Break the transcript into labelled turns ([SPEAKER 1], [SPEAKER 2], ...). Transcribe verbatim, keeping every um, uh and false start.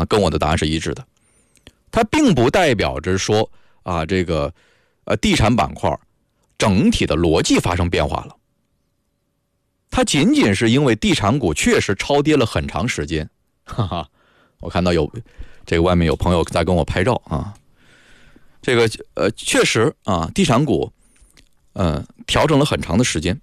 [SPEAKER 1] 啊，跟我的答案是一致的。它并不代表着说啊，这个呃地产板块整体的逻辑发生变化了。它仅仅是因为地产股确实超跌了很长时间，哈哈，我看到有这个外面有朋友在跟我拍照啊，这个呃确实啊，地产股呃调整了很长的时间